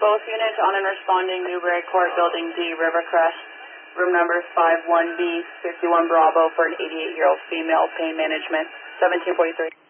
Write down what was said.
Both units on and responding Newbury Court, Building D, Rivercrest, room number 51B, 51 Bravo for an 88-year-old female, pain management, 1743.